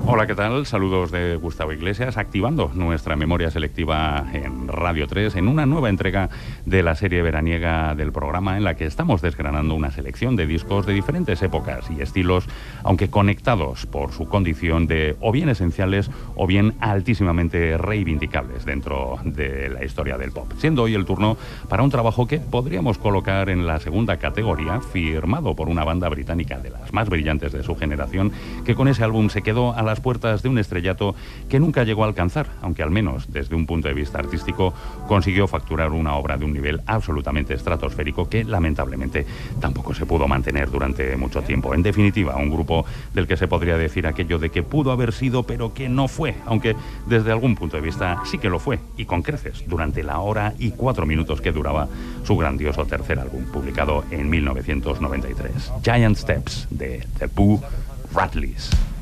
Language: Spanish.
Hola, ¿qué tal? Saludos de Gustavo Iglesias, activando nuestra memoria selectiva en Radio 3 en una nueva entrega de la serie veraniega del programa en la que estamos desgranando una selección de discos de diferentes épocas y estilos, aunque conectados por su condición de o bien esenciales o bien altísimamente reivindicables dentro de la historia del pop. Siendo hoy el turno para un trabajo que podríamos colocar en la segunda categoría, firmado por una banda británica de las más brillantes de su generación, que con ese álbum se quedó a las puertas de un estrellato que nunca llegó a alcanzar, aunque al menos desde un punto de vista artístico consiguió facturar una obra de un nivel absolutamente estratosférico que lamentablemente tampoco se pudo mantener durante mucho tiempo. En definitiva, un grupo del que se podría decir aquello de que pudo haber sido pero que no fue, aunque desde algún punto de vista sí que lo fue, y con creces, durante la hora y 4 minutos que duraba su grandioso tercer álbum, publicado en 1993, Giant Steps, de The Boo Radleys.